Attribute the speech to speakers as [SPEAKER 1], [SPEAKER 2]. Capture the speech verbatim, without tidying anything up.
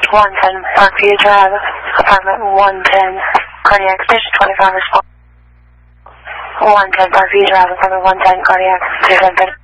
[SPEAKER 1] one ten, Parkview Drive, apartment one ten, cardiac station twenty-five response. one ten, Parkview Drive, apartment one ten, cardiac station